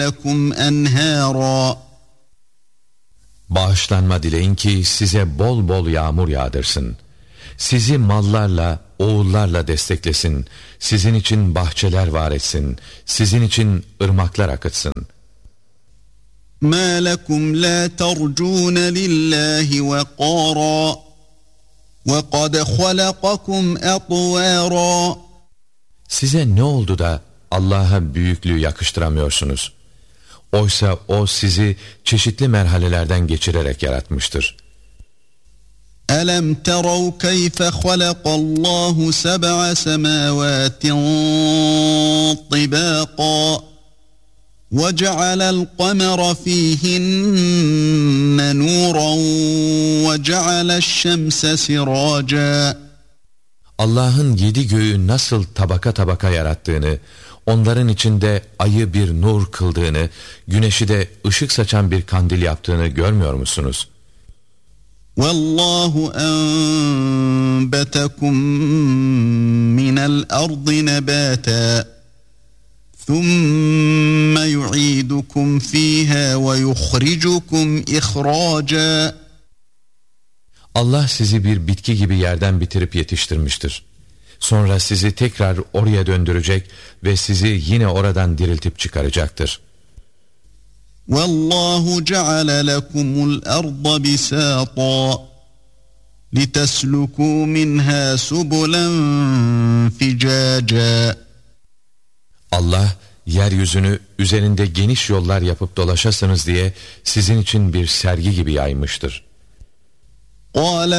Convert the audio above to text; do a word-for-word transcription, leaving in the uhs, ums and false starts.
لَكُمْ أَنْهَارًا. Bağışlanma dileyin ki size bol bol yağmur yağdırsın. Sizi mallarla, oğullarla desteklesin. Sizin için bahçeler var etsin. Sizin için ırmaklar akıtsın. مَا لَكُمْ لَا تَرْجُونَ لِلَّهِ وَقَارًا وَقَدْ خَلَقَكُمْ أَطْوَارًا. Size ne oldu da Allah'a büyüklüğü yakıştıramıyorsunuz? Oysa O sizi çeşitli merhalelerden geçirerek yaratmıştır. أَلَمْ تَرَوْا كَيْفَ خَلَقَ اللّٰهُ سَبْعَ سَمَاوَاتٍ طِبَاقًا وَجَعَلَ الْقَمَرَ فِيهِنَّ نُورًا وَجَعَلَ الشَّمْسَ سِرَاجًا. Allah'ın yedi göğü nasıl tabaka tabaka yarattığını, onların içinde ayı bir nur kıldığını, güneşi de ışık saçan bir kandil yaptığını görmüyor musunuz? وَاللّٰهُ أَنْبَتَكُمْ مِنَ الْأَرْضِ نَبَاتًا ثُمَّ يُعِيدُكُمْ فِيهَا وَيُخْرِجُكُمْ إِخْرَاجًا. Allah sizi bir bitki gibi yerden bitirip yetiştirmiştir. Sonra sizi tekrar oraya döndürecek ve sizi yine oradan diriltip çıkaracaktır. وَاللّٰهُ جَعَلَ لَكُمُ الْأَرْضَ بِسَاطًا لِتَسْلُكُوا مِنْهَا سُبُلًا فِجَاجًا. Allah yeryüzünü üzerinde geniş yollar yapıp dolaşasınız diye sizin için bir sergi gibi yaymıştır. قَالَ